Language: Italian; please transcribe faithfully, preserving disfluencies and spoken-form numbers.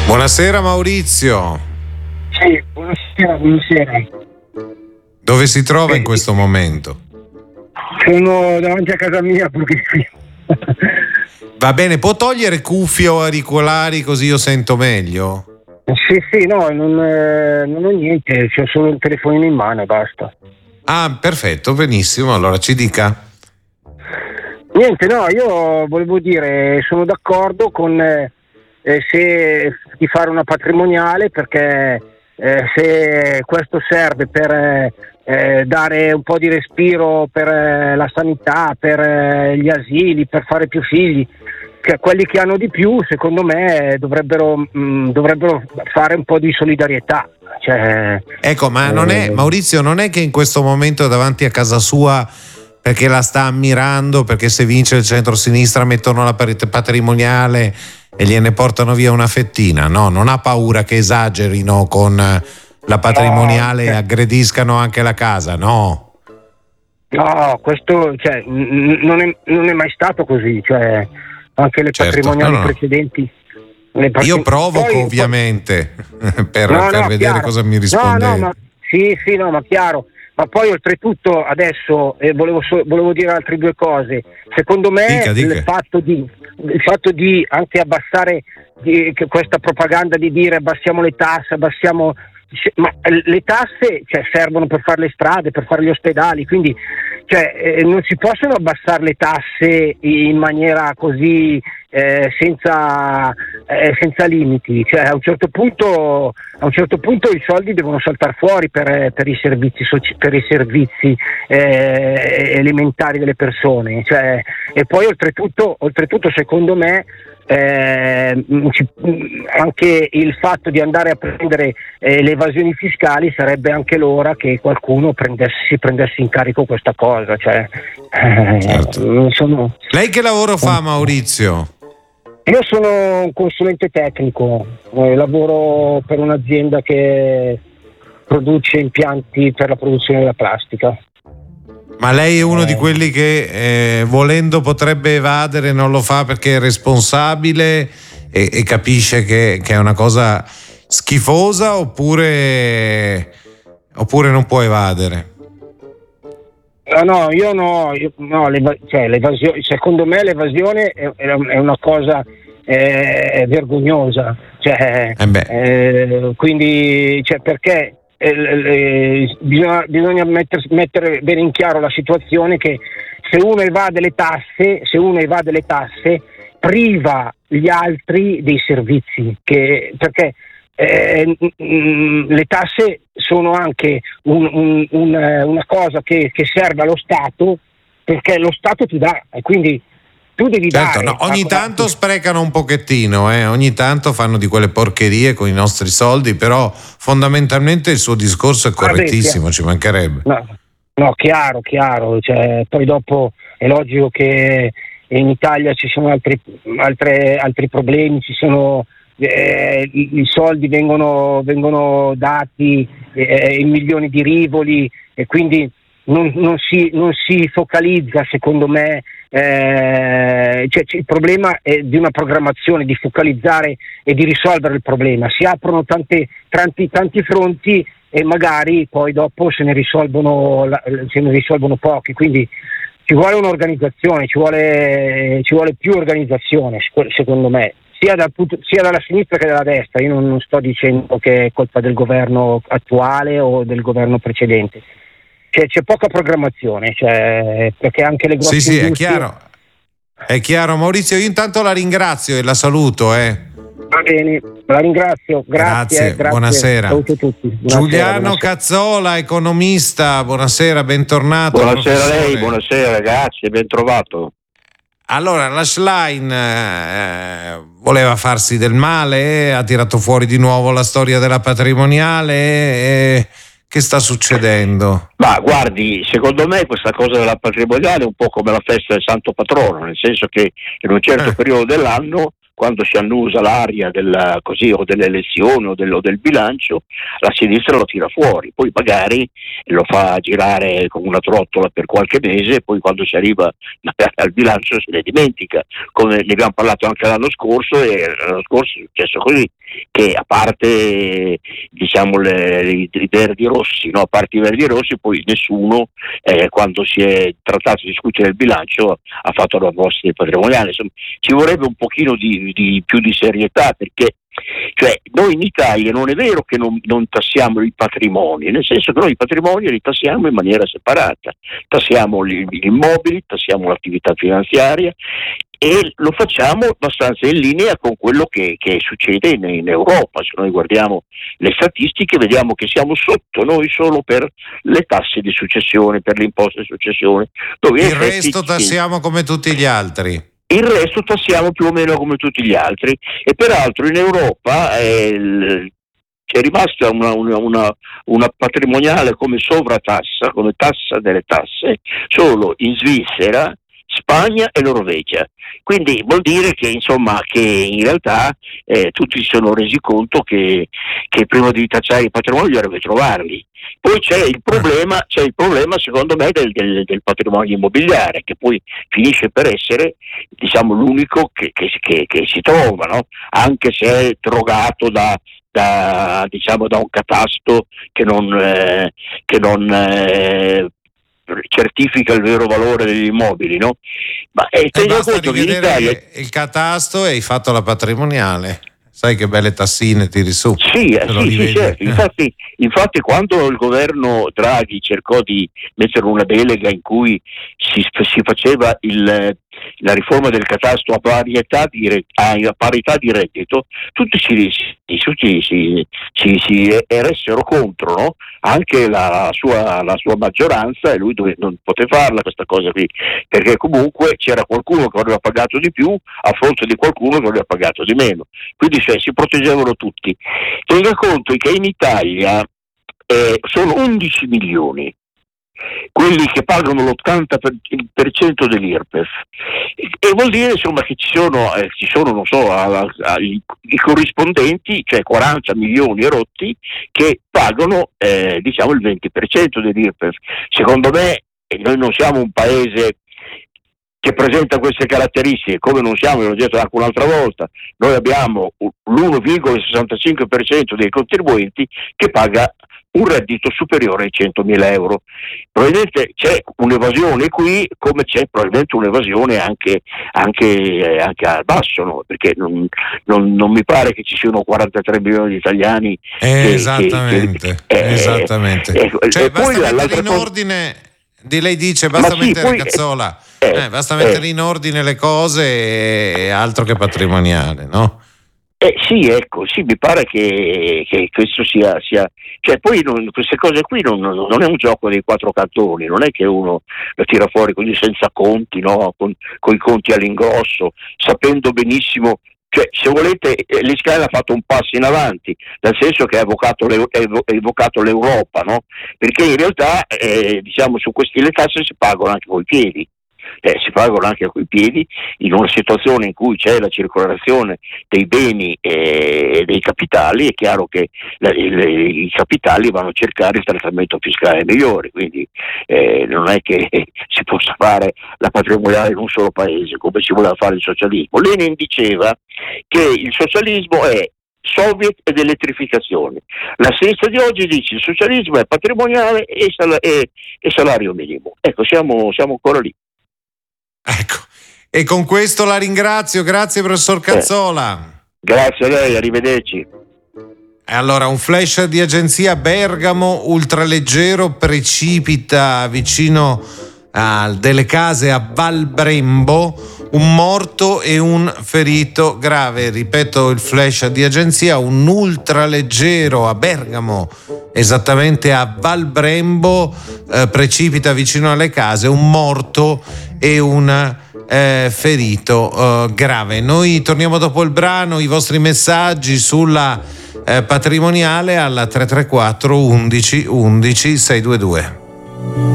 Buonasera Maurizio. Sì, buonasera, buonasera. Dove si trova in questo momento? Sono davanti a casa mia perché... Va bene, può togliere cuffie o auricolari così io sento meglio? Sì, sì, no, non, eh, non ho niente, c'ho solo il telefonino in mano e basta. Ah, perfetto, benissimo, allora ci dica. Niente, no, io volevo dire, sono d'accordo con eh, se di fare una patrimoniale perché eh, se questo serve per eh, eh, dare un po' di respiro per eh, la sanità, per eh, gli asili, per fare più figli, che quelli che hanno di più, secondo me dovrebbero, mh, dovrebbero fare un po' di solidarietà. Cioè, ecco, ma non è, Maurizio, non è che in questo momento davanti a casa sua, perché la sta ammirando, perché se vince il centro-sinistra mettono la patrimoniale e gliene portano via una fettina, no? Non ha paura che esagerino con la patrimoniale no, e aggrediscano anche la casa, no? No, questo cioè, n- non, è, non è mai stato così, cioè anche le certo, patrimoniali no, no. precedenti. Le patri- Io provoco poi, ovviamente per, no, per no, vedere chiaro. cosa mi risponde. No, no, ma sì, sì, no, ma chiaro. Ma poi oltretutto adesso eh, volevo, so- volevo dire altre due cose. Secondo me dica, dica. il fatto di il fatto di anche abbassare di, che questa propaganda di dire abbassiamo le tasse, abbassiamo ma le tasse cioè, servono per fare le strade, per fare gli ospedali, quindi cioè, eh, non si possono abbassare le tasse in maniera così eh, senza, eh, senza limiti, cioè, a un certo punto a un certo punto i soldi devono saltare fuori per, per i servizi soci- per i servizi eh, elementari delle persone, cioè, e poi oltretutto, oltretutto secondo me Eh, anche il fatto di andare a prendere eh, le evasioni fiscali sarebbe anche l'ora che qualcuno prendesse, si prendesse in carico questa cosa, cioè, eh, certo. sono... Lei che lavoro fa, Maurizio? Io sono un consulente tecnico, eh, lavoro per un'azienda che produce impianti per la produzione della plastica. Ma lei è uno di quelli che eh, volendo potrebbe evadere, non lo fa perché è responsabile e, e capisce che, che è una cosa schifosa, oppure, oppure non può evadere? No, no, io no, io, no l'eva- cioè, l'evasione, secondo me l'evasione è, è una cosa eh, vergognosa, cioè, Eh beh. eh, quindi cioè, perché Eh, eh, bisogna, bisogna metter, mettere bene in chiaro la situazione che se uno evade le tasse, se uno evade le tasse, priva gli altri dei servizi, che, perché eh, mh, le tasse sono anche un, un, un, una cosa che, che serve allo Stato, perché lo Stato ti dà e quindi tu devi certo, dare. no, ogni tanto sprecano un pochettino, eh, ogni tanto fanno di quelle porcherie con i nostri soldi, però fondamentalmente il suo discorso è correttissimo, ci mancherebbe. No, no, chiaro, chiaro, cioè, poi dopo è logico che in Italia ci sono altri, altre, altri problemi, ci sono eh, i, i soldi vengono, vengono dati eh, in milioni di rivoli e quindi non, non, si, non si focalizza, secondo me, eh, cioè, il problema è di una programmazione, di focalizzare e di risolvere il problema. Si aprono tante, tanti, tanti fronti e magari poi dopo se ne risolvono, se ne risolvono pochi, quindi ci vuole un'organizzazione, ci vuole, ci vuole più organizzazione, secondo me, sia, dal, sia dalla sinistra che dalla destra. Io non, non sto dicendo che è colpa del governo attuale o del governo precedente. C'è, c'è poca programmazione, cioè, perché anche le grosse sì sì industrie... è chiaro è chiaro Maurizio, io intanto la ringrazio e la saluto eh. Va bene, la ringrazio, grazie, grazie, grazie. buonasera. Saluto a tutti. Buonasera, Giuliano buonasera. Cazzola, economista, buonasera, bentornato. Buonasera a professore. lei, buonasera ragazzi, ben trovato. Allora, la Schlein eh, voleva farsi del male, eh, ha tirato fuori di nuovo la storia della patrimoniale, eh, che sta succedendo? Ma guardi, secondo me questa cosa della patrimoniale è un po' come la festa del santo patrono, nel senso che in un certo eh. periodo dell'anno, quando si annusa l'aria del, così, o delle elezioni o del, o del bilancio, la sinistra lo tira fuori, poi magari lo fa girare con una trottola per qualche mese e poi quando si arriva al bilancio se ne dimentica, come ne abbiamo parlato anche l'anno scorso e l'anno scorso è successo così. che a parte diciamo le, i, i verdi rossi, no? A parte i verdi rossi, poi nessuno eh, quando si è trattato di discutere il bilancio ha fatto la proposta patrimoniale. Insomma, ci vorrebbe un pochino di, di più di serietà, perché cioè noi in Italia non è vero che non, non tassiamo i patrimoni, nel senso che noi i patrimoni li tassiamo in maniera separata, tassiamo gli, gli immobili, tassiamo l'attività finanziaria e lo facciamo abbastanza in linea con quello che, che succede in, in Europa. Se noi guardiamo le statistiche vediamo che siamo sotto noi solo per le tasse di successione, per l'imposta di successione. Dove il resto tassiamo come tutti gli altri. Il resto tassiamo più o meno come tutti gli altri, e peraltro in Europa eh, c'è rimasta una, una, una, una patrimoniale come sovratassa, come tassa delle tasse, solo in Svizzera, Spagna e Norvegia. Quindi vuol dire che insomma che in realtà eh, tutti si sono resi conto che, che prima di tassare i patrimoni bisognerebbe trovarli. Poi c'è il problema, c'è il problema secondo me del, del, del patrimonio immobiliare, che poi finisce per essere diciamo l'unico che, che, che, che si trova, no? Anche se è drogato da, da diciamo da un catasto che non, eh, che non eh, certifica il vero valore degli immobili, no? Ma eh, eh, basta rivedere Italia... il catasto e hai fatto la patrimoniale. Sai che belle tassine tiri su. Sì, eh, sì, sì certo. Infatti, infatti quando il governo Draghi cercò di mettere una delega in cui si, si faceva il, la riforma del catasto a parità di, a parità di reddito, tutti si, tutti si, si, si eressero contro, no? Anche la sua, la sua maggioranza, e lui dove, non poteva farla questa cosa qui, perché comunque c'era qualcuno che aveva pagato di più a fronte di qualcuno che aveva pagato di meno. Quindi cioè, si proteggevano tutti. Tenga conto che in Italia eh, sono undici milioni quelli che pagano l'ottanta per cento dell'Irpef, e, e vuol dire insomma che ci sono, eh, ci sono non so, a, a, a, i, i corrispondenti, cioè quaranta milioni rotti che pagano eh, diciamo il venti per cento dell'Irpef. Secondo me eh, noi non siamo un paese che presenta queste caratteristiche, come non siamo, l'ho detto anche un'altra volta, noi abbiamo l'uno virgola sessantacinque per cento dei contribuenti che paga un reddito superiore ai centomila euro. Probabilmente c'è un'evasione qui, come c'è probabilmente un'evasione anche, anche, eh, anche al basso, no? Perché non, non, non mi pare che ci siano quarantatré milioni di italiani. Eh, che, esattamente, che, che, esattamente. Eh, eh, cioè, basta mettere in ordine, di lei dice, basta sì, mettere, poi, Cazzola, eh, eh, basta mettere eh, in ordine le cose e altro che patrimoniale, no? Eh sì, ecco, sì, mi pare che, che questo sia, sia cioè poi non, queste cose qui non, non è un gioco dei quattro cantoni, non è che uno lo tira fuori così senza conti, no? Con, con i conti all'ingrosso, sapendo benissimo, cioè se volete l'Israele ha fatto un passo in avanti, nel senso che ha evocato, l'E- ha evocato l'Europa, no? Perché in realtà eh, diciamo su queste le tasse si pagano anche coi piedi. Eh, si pagano anche coi piedi in una situazione in cui c'è la circolazione dei beni e dei capitali. È chiaro che la, le, i capitali vanno a cercare il trattamento fiscale migliore, quindi eh, non è che si possa fare la patrimoniale in un solo paese come si voleva fare il socialismo. Lenin diceva che il socialismo è Soviet ed elettrificazione. La sinistra di oggi dice il socialismo è patrimoniale e, sal- e, e salario minimo. Ecco, siamo, siamo ancora lì. Ecco, e con questo la ringrazio, grazie professor Cazzola. Eh, grazie a lei, arrivederci. E allora un flash di agenzia: Bergamo, ultraleggero precipita vicino a delle case a Val Brembo, un morto e un ferito grave. Ripeto il flash di agenzia: un ultraleggero a Bergamo, esattamente a Val Brembo, eh, precipita vicino alle case, un morto e un eh, ferito eh, grave. Noi torniamo dopo il brano, i vostri messaggi sulla eh, patrimoniale alla tre tre quattro undici undici sei due due.